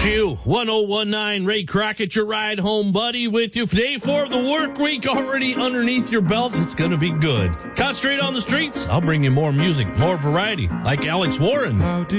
you. 1019 Ray Crockett, your ride home buddy, with you. Day 4 of the work week already underneath your belt. It's going to be good. Concentrate on the streets. I'll bring you more music, more variety, like Alex Warren.